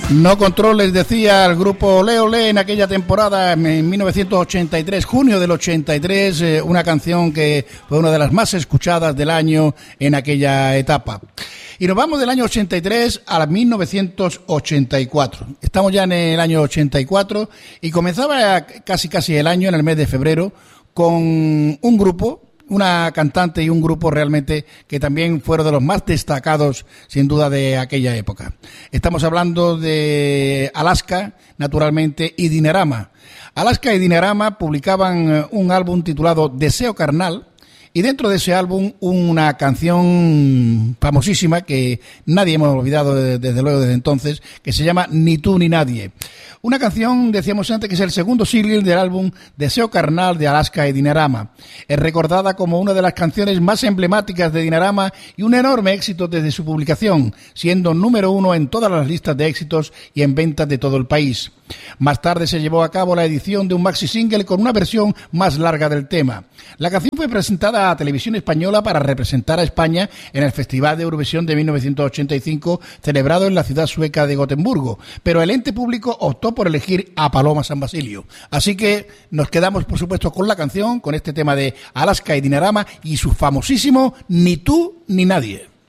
No Control, les decía el grupo Ole Ole en aquella temporada, en 1983, junio del 83, una canción que fue una de las más escuchadas del año en aquella etapa. Y nos vamos del año 83 a 1984. Estamos ya en el año 84 y comenzaba casi el año, en el mes de febrero, con un grupo, una cantante y un grupo realmente que también fueron de los más destacados, sin duda, de aquella época. Estamos hablando de Alaska, naturalmente, y Dinarama. Alaska y Dinarama publicaban un álbum titulado Deseo Carnal, y dentro de ese álbum una canción famosísima que nadie hemos olvidado desde luego desde entonces, que se llama Ni tú ni nadie. Una canción, decíamos antes, que es el segundo single del álbum Deseo Carnal de Alaska y Dinarama. Es recordada como una de las canciones más emblemáticas de Dinarama y un enorme éxito desde su publicación, siendo número 1 en todas las listas de éxitos y en ventas de todo el país. Más tarde se llevó a cabo la edición de un maxi single con una versión más larga del tema. La canción fue presentada a Televisión Española para representar a España en el Festival de Eurovisión de 1985, celebrado en la ciudad sueca de Gotemburgo, pero el ente público optó por elegir a Paloma San Basilio. Así que nos quedamos, por supuesto, con la canción, con este tema de Alaska y Dinarama y su famosísimo Ni tú ni nadie.